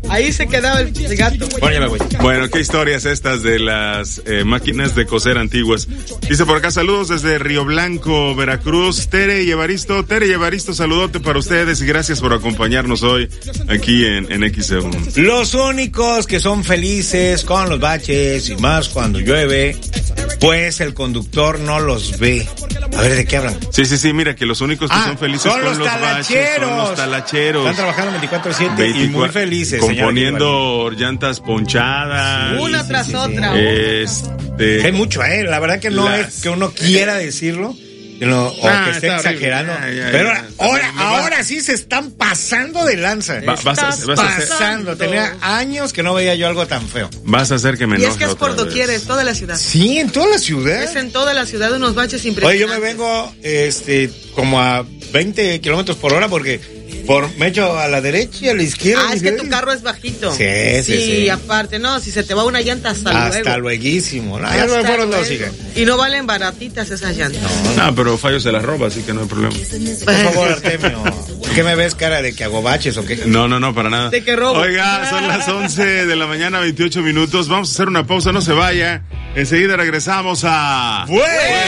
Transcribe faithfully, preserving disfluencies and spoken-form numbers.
Ahí se quedaba el, el gato. Bueno, ya me voy. Bueno, qué historias estas de las eh, máquinas de coser antiguas. Dice por acá, saludos desde Río Blanco, Veracruz. Tere y Evaristo, Tere y Evaristo, saludote para ustedes y gracias por acompañarnos hoy aquí en, en X E U. Los únicos que son felices con los baches y más cuando llueve, pues el conductor no los ve. A ver, ¿de qué hablan? Sí, sí, sí, mira que los únicos que ah, son felices son con los los baches son los talacheros. Están trabajando veinticuatro siete y muy felices. Componiendo llantas ponchadas. Una sí, tras sí, otra. Sí. Este, Hay mucho, ¿eh? La verdad que no las... es que uno quiera decirlo. No, o ah, que esté exagerando. Ya, ya, pero ya, ahora, ya, ahora va. sí se están pasando de lanza. Va, vas, a, vas, a hacer, pasando. Tenía años que no veía yo algo tan feo. Vas a hacer que me enoje. Y es que es por doquier, en toda la ciudad. Sí, en toda la ciudad. Es en toda la ciudad unos baches impresionantes. Oye, yo me vengo este como a veinte kilómetros por hora porque por, me echo a la derecha y a la izquierda. Ah, es que tu carro es bajito. Sí, sí, sí. Sí, aparte, no, si se te va una llanta, hasta, hasta luego. Hasta lueguísimo. No, hasta ya no me fueron luego. dos, hija. Y no valen baratitas esas llantas. No, no, pero Fallo se las roba, así que no hay problema. Por favor, Artemio. ¿Qué me ves, cara de que hago baches o qué? No, no, no, para nada. ¿De qué robo? Oiga, son las once de la mañana, veintiocho minutos. Vamos a hacer una pausa, no se vaya. Enseguida regresamos a... ¡Fuera!